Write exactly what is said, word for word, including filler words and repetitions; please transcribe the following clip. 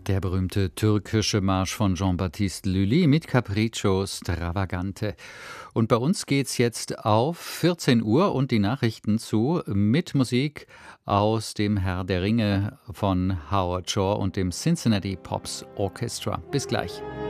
Der berühmte türkische Marsch von Jean-Baptiste Lully mit Capriccio Stravagante. Und bei uns geht's jetzt auf vierzehn Uhr und die Nachrichten zu mit Musik aus dem Herr der Ringe von Howard Shore und dem Cincinnati Pops Orchestra. Bis gleich.